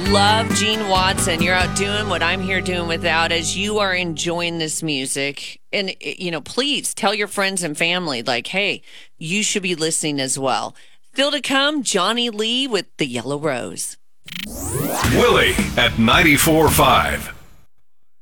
love Gene Watson. You're out doing what I'm here doing without as you are enjoying this music. And, please tell your friends and family, like, hey, you should be listening as well. Still to come, Johnny Lee with The Yellow Rose. Willie at 94.5.